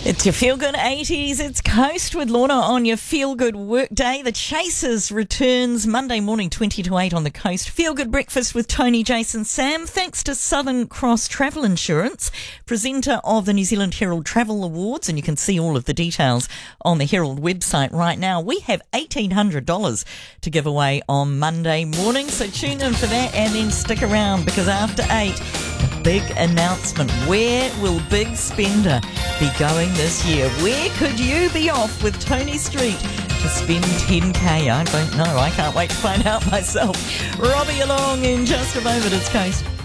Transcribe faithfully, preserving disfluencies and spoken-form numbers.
It's your Feel Good eighties. It's Coast with Lorna on your Feel Good workday. The Chasers returns Monday morning, twenty to eight on the Coast. Feel Good breakfast with Tony, Jason, Sam. Thanks to Southern Cross Travel Insurance, presenter of the New Zealand Herald Travel Awards. And you can see all of the details on the Herald website right now. We have eighteen hundred dollars to give away on Monday morning. So tune in for that and then stick around, because after eight, big announcement. Where will Big Spender be going this year? Where could you be off with Tony Street to spend ten K? I don't know. I can't wait to find out myself. Robbie along in just a moment. It's Coast.